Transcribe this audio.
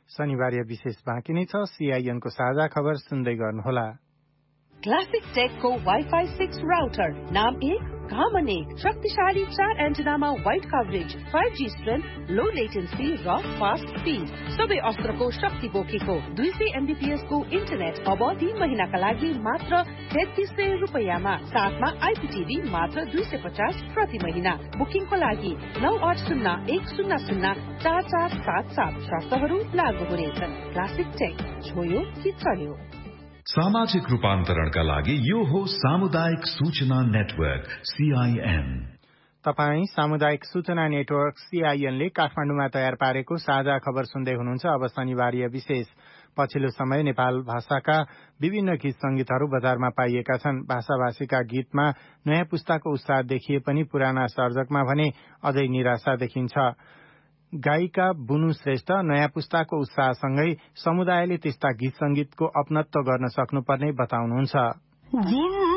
शनिबार विशेष बाँकी नै छ। CIN को साझा खबर सुन्दै गर्नुहोला। क्लासिक टेकको वाइफाई 6 राउटर, नाम 1 काम 1, शक्तिशाली 4 एन्टेनामा वाइड कभरेज, 5G स्ट्रेन्थ, लो लेटेन्सी र फास्ट स्पिड, सबै अस्त्रको शक्ति बोकेको 200 MBPS को इन्टरनेट अब 3 महिनाका लागि मात्र 3300 रुपैयाँमा, साथमा IPTV मात्र 250 प्रति महिना। बुकिङको लागि 9801004477 शर्तहरू लागू हुनेछन्। क्लासिक टेक, छोयो कि चल्यो। सामाजिक रूपान्तरणका लागि यो हो सामुदायिक सूचना नेटवर्क CIN। तपाई सामुदायिक सूचना नेटवर्क CIN ले काठमाडौँमा तयार पारेको साझा खबर सुन्दै हुनुहुन्छ। अब शनिबारीय विशेष। पछिल्लो समय नेपाल भाषाका विभिन्न गीत संगीतहरू बजारमा पाइएका छन्। भाषाभाषीका गीतमा नयाँ पुस्ताको उत्साह देखिए पनि पुराना सर्जकमा भने अझै निराशा देखिन्छ। गायिका बुनु श्रेष्ठ नयाँ पुस्ताको उत्साहसँगै समुदायले त्यस्ता गीत संगीतको अपनत्व गर्न सक्नुपर्ने बताउनुहुन्छ।